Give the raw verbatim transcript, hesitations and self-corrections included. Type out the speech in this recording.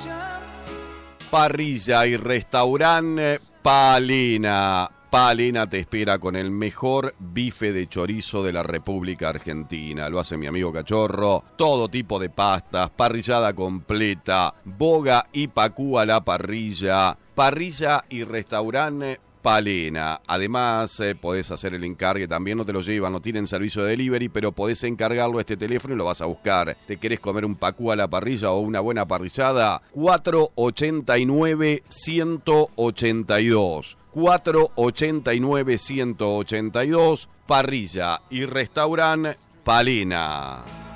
Parrilla y restaurante Palena. Palena te espera con el mejor bife de chorizo de la República Argentina. Lo hace mi amigo Cachorro. Todo tipo de pastas, parrillada completa, boga y pacú a la parrilla. Parrilla y restaurante Palena. Además, eh, podés hacer el encargue, también no te lo llevan, no tienen servicio de delivery, pero podés encargarlo a este teléfono y lo vas a buscar. ¿Te querés comer un pacú a la parrilla o una buena parrillada? cuatro ochenta y nueve, ciento ochenta y dos. cuatro ochenta y nueve, ciento ochenta y dos. Parrilla y restaurante Palena.